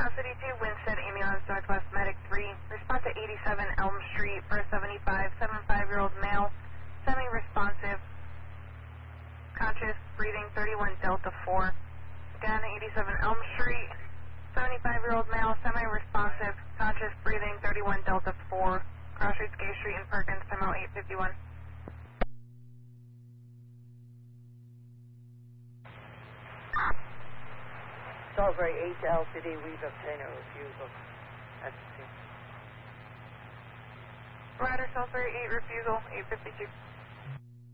City 2, Winstead Ambulance, Northwest Medic 3. Response to 87 Elm Street for a 75-year-old male. Semi-responsive. Conscious, breathing, 31 Delta 4. Again, 87 Elm Street. 75-year-old male, semi-responsive. Conscious, breathing, 31 Delta 4. Crossroads Gay Street in Perkins, time out 851. Salisbury 8 to LCD, we've obtained a refusal at the scene. Rider Salisbury 8, refusal, 852.